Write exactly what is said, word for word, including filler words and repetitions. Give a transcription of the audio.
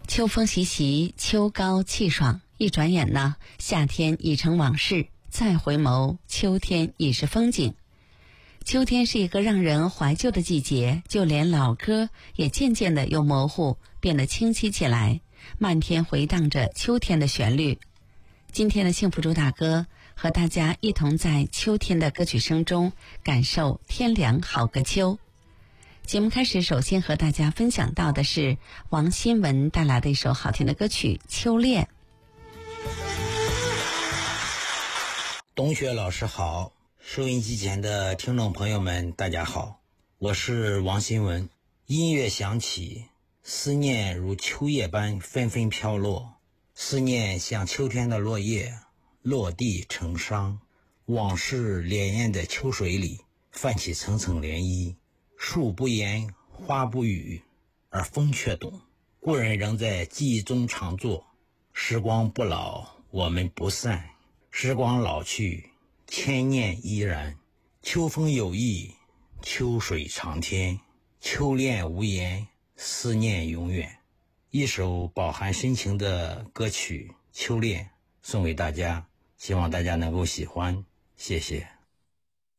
秋风习习，秋高气爽，一转眼呢，夏天已成往事，再回眸，秋天已是风景。秋天是一个让人怀旧的季节，就连老歌也渐渐的由模糊变得清晰起来，漫天回荡着秋天的旋律。今天的幸福主打歌，和大家一同在秋天的歌曲声中感受天凉好个秋。节目开始，首先和大家分享到的是王新文带来的一首好听的歌曲《秋恋》。 董雪老师好，收音机前的听众朋友们大家好，我是王新文。音乐响起，思念如秋叶般纷纷飘落，思念像秋天的落叶，落地成殇，往事潋滟的秋水里泛起层层涟漪。树不言，花不语，而风却懂。故人仍在记忆中常作，时光不老，我们不散。时光老去，千念依然。秋风有意，秋水长天，秋恋无言，思念永远。一首饱含深情的歌曲《秋恋》送给大家，希望大家能够喜欢，谢谢。